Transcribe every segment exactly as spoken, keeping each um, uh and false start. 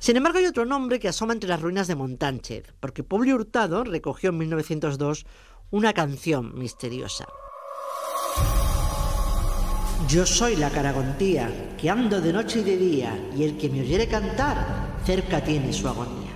Sin embargo, hay otro nombre que asoma entre las ruinas de Montánchez, porque Publio Hurtado recogió en mil novecientos dos una canción misteriosa. Yo soy la Caragontía, que ando de noche y de día, y el que me oyere cantar, cerca tiene su agonía.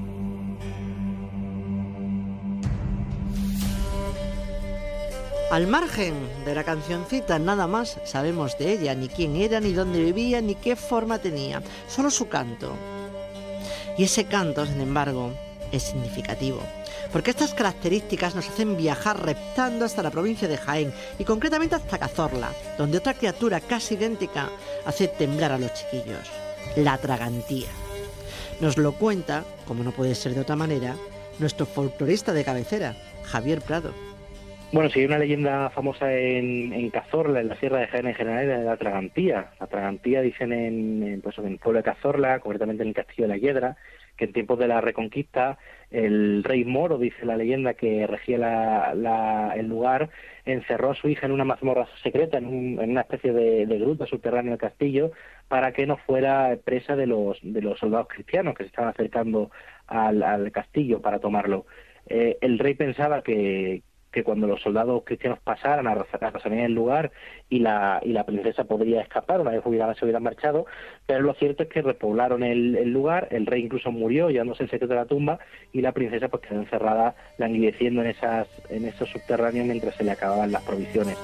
Al margen de la cancioncita, nada más sabemos de ella, ni quién era, ni dónde vivía, ni qué forma tenía, solo su canto. Y ese canto, sin embargo, es significativo, porque estas características nos hacen viajar reptando hasta la provincia de Jaén, y concretamente hasta Cazorla, donde otra criatura casi idéntica hace temblar a los chiquillos, la tragantía. Nos lo cuenta, como no puede ser de otra manera, nuestro folclorista de cabecera, Javier Prado. Bueno, sí, hay una leyenda famosa en, en Cazorla, en la Sierra de Jaén en general, de la tragantía. La tragantía, dicen en, en, pues, en el pueblo de Cazorla, concretamente en el castillo de la Hiedra, que en tiempos de la Reconquista el rey moro, dice la leyenda, que regía la, la, el lugar, encerró a su hija en una mazmorra secreta, en, un, en una especie de, de gruta subterránea del castillo, para que no fuera presa de los, de los soldados cristianos que se estaban acercando al, al castillo para tomarlo. Eh, el rey pensaba que que cuando los soldados cristianos pasaran a arrasarían el lugar y la y la princesa podría escapar una vez hubiera, se hubieran marchado, pero lo cierto es que repoblaron el, el lugar, el rey incluso murió llevándose el secreto de la tumba y la princesa pues quedó encerrada languideciendo en esas en esos subterráneos mientras se le acababan las provisiones.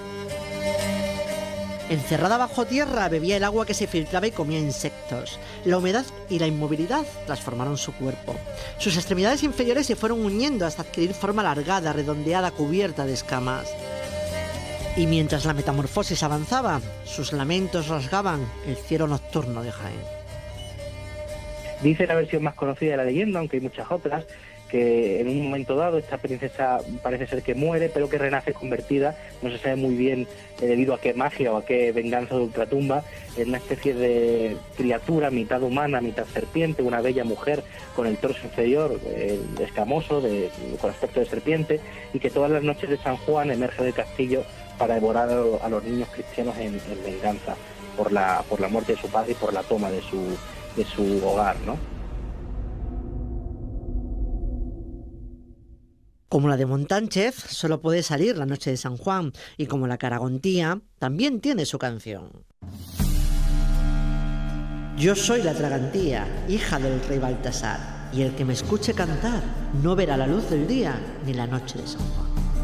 Encerrada bajo tierra, bebía el agua que se filtraba y comía insectos. La humedad y la inmovilidad transformaron su cuerpo. Sus extremidades inferiores se fueron uniendo hasta adquirir forma alargada, redondeada, cubierta de escamas. Y mientras la metamorfosis avanzaba, sus lamentos rasgaban el cielo nocturno de Jaén. Dice la versión más conocida de la leyenda, aunque hay muchas otras, que en un momento dado esta princesa parece ser que muere, pero que renace convertida, no se sabe muy bien eh, debido a qué magia o a qué venganza de ultratumba, en una especie de criatura mitad humana, mitad serpiente, una bella mujer con el torso inferior eh, escamoso, de, con aspecto de serpiente, y que todas las noches de San Juan emerge del castillo para devorar a, a los niños cristianos en, en venganza por la, por la muerte de su padre y por la toma de su, de su hogar, ¿no? Como la de Montánchez, solo puede salir la noche de San Juan, y como la Caragontía, también tiene su canción. Yo soy la Tragantía, hija del rey Baltasar, y el que me escuche cantar no verá la luz del día ni la noche de San Juan.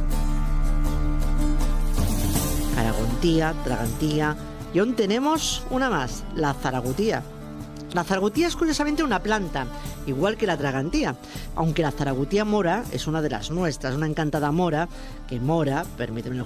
Caragontía, Tragantía, y aún tenemos una más, la Zaragutía. La zaragutía es curiosamente una planta, igual que la tragantía, aunque la zaragutía mora es una de las nuestras, una encantada mora que mora, permíteme